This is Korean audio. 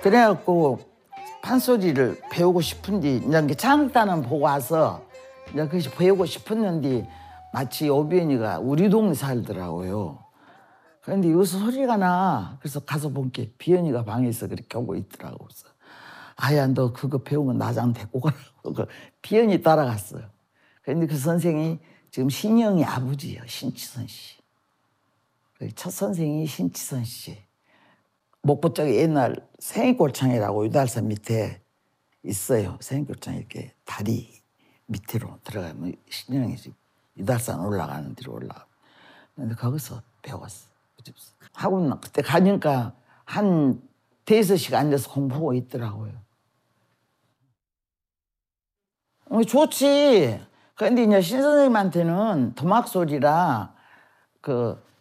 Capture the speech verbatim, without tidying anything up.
그래갖고 판소리를 배우고 싶은데 이제 장단은 보고 와서 이제 그것이 배우고 싶었는데 마치 오비연이가 우리 동네 살더라고요. 그런데 여기서 소리가 나. 그래서 가서 본 게 비연이가 방에서 그렇게 오고 있더라고. 그래서 아야 너 그거 배우면 나장 데리고 가라고. 비연이 따라갔어요. 그런데 그 선생이 지금 신영이 아버지예요. 신치선 씨. 첫 선생이 신치선 씨. 목포 쪽에 옛날 생이골창이라고 유달산 밑에 있어요. 생이골창 이렇게 다리 밑으로 들어가면 신영이 집 유달산 올라가는 데로 올라가. 근데 거기서 배웠어. 학원 그때 가니까 한 대여섯 시간 앉아서 공부하고 있더라고요. 어, 좋지. 그런데 이제 신 선생님한테는 도막 소리라 그